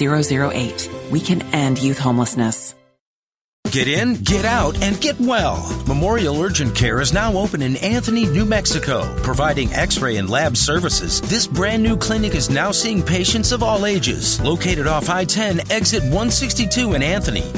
888-848-0008. We can end youth homelessness. Get in, get out, and get well. Memorial Urgent Care is now open in Anthony, New Mexico, providing x-ray and lab services. This brand new clinic is now seeing patients of all ages. Located off I-10, exit 162 in Anthony.